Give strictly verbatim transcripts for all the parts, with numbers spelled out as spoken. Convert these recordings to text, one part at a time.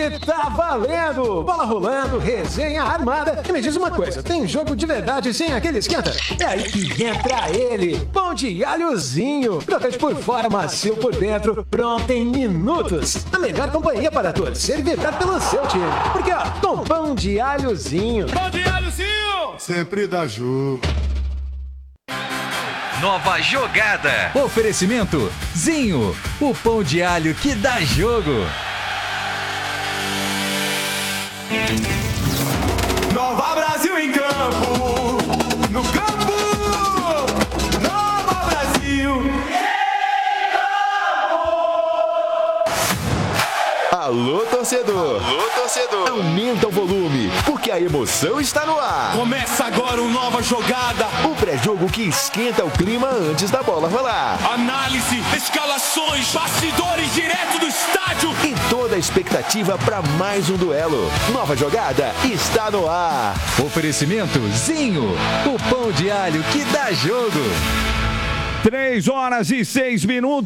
E tá valendo! Bola rolando, resenha armada. E me diz uma coisa, tem jogo de verdade sem aquele esquenta? É aí que entra ele, pão de alhozinho. Crocante por fora, macio por dentro, pronto em minutos. A melhor companhia para torcer e vibrar pelo seu time. Porque ó, com pão de alhozinho. Pão de alhozinho! Sempre dá jogo. Nova jogada. Oferecimento Zinho, o pão de alho que dá jogo. Nova Brasil em campo, no campo, Nova Brasil em campo. Alô, torcedor! Alô, torcedor! Aumenta o volume, porque a emoção está no ar. Começa agora uma nova jogada. O pré-jogo que esquenta o clima antes da bola rolar. Análise, escalações, bastidores direto do estádio. E toda a expectativa para mais um duelo. Nova jogada está no ar. Oferecimento Zinho, o pão de alho que dá jogo. Três horas e seis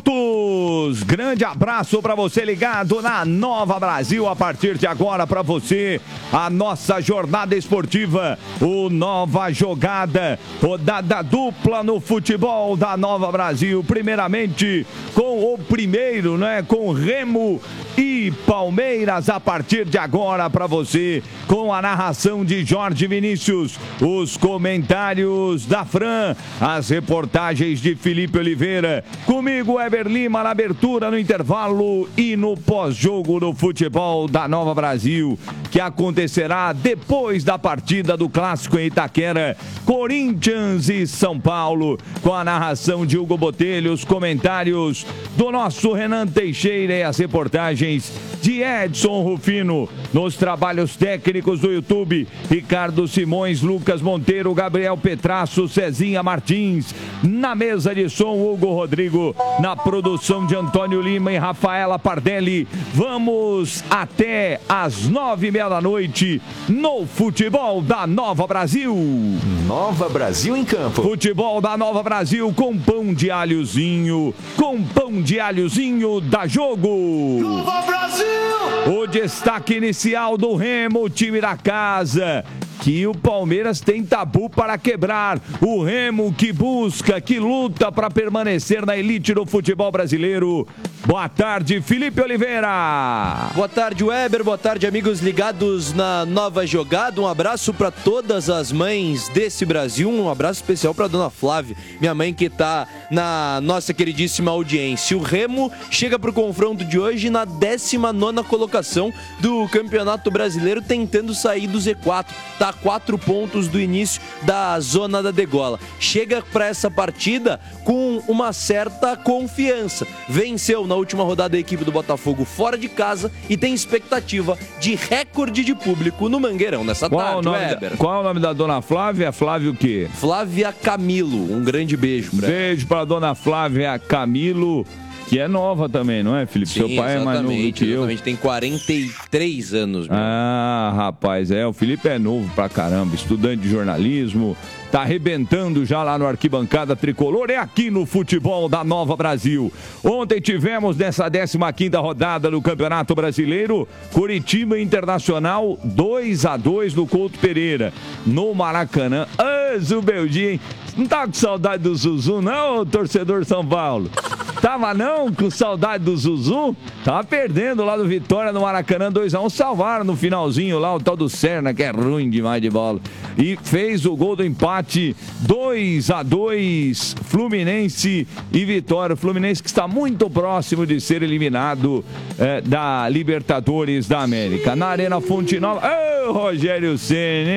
minutos. Grande abraço para você ligado na Nova Brasil. A partir de agora para você, a nossa jornada esportiva, o Nova Jogada, rodada dupla no futebol da Nova Brasil. Primeiramente com o primeiro, né? Com Remo e Palmeiras. A partir de agora para você, com a narração de Jorge Vinícius, os comentários da Fran, as reportagens de Felipe Oliveira, comigo Eber Lima na abertura, no intervalo e no pós-jogo do futebol da Nova Brasil, que acontecerá depois da partida do Clássico em Itaquera, Corinthians e São Paulo, com a narração de Hugo Botelho, os comentários do nosso Renan Teixeira e as reportagens de Edson Rufino, nos trabalhos técnicos do YouTube, Ricardo Simões, Lucas Monteiro, Gabriel Petrasso, Cezinha Martins, na mesa de som, Hugo Rodrigo, na produção de Antônio Lima e Rafaela Pardelli. Vamos até às nove e meia da noite no futebol da Nova Brasil. Nova Brasil em campo. Futebol da Nova Brasil com pão de alhozinho, com pão de alhozinho da jogo. Nova Brasil! O destaque inicial do Remo, o time da casa, que o Palmeiras tem tabu para quebrar. O Remo que busca, que luta para permanecer na elite do futebol brasileiro. Boa tarde, Felipe Oliveira. Boa tarde, Weber. Boa tarde, amigos ligados na Nova Jogada. Um abraço para todas as mães desse Brasil. Um abraço especial para dona Flávia, minha mãe que está na nossa queridíssima audiência. O Remo chega para o confronto de hoje na décima nona colocação do Campeonato Brasileiro, tentando sair do Z quatro. Tá a quatro pontos do início da zona da degola. Chega para essa partida com uma certa confiança. Venceu na última rodada a equipe do Botafogo fora de casa e tem expectativa de recorde de público no Mangueirão nessa Qual tarde, o nome Weber. da, qual o nome da dona Flávia? Flávia o quê? Flávia Camilo. Um grande beijo pra ela. Beijo para dona Flávia Camilo, que é nova também, não é, Felipe? Sim, Seu pai é mais novo do que eu. Exatamente, tem quarenta e três anos. Meu. Ah, rapaz, é, o Felipe é novo pra caramba, estudante de jornalismo, tá arrebentando já lá no Arquibancada Tricolor, é aqui no futebol da Nova Brasil. Ontem tivemos nessa décima quinta rodada do Campeonato Brasileiro, Curitiba Internacional dois a dois no Couto Pereira, no Maracanã. Ah, Zubeldinho, hein? Não tá com saudade do Zuzu não, torcedor São Paulo? Tava não com saudade do Zuzu? Tava perdendo lá do Vitória no Maracanã dois a um, salvaram no finalzinho lá o tal do Serna, que é ruim demais de bola. E fez o gol do empate, dois a dois, Fluminense e Vitória. O Fluminense que está muito próximo de ser eliminado é, da Libertadores da América. Na Arena Fonte Nova, ô, Rogério Ceni,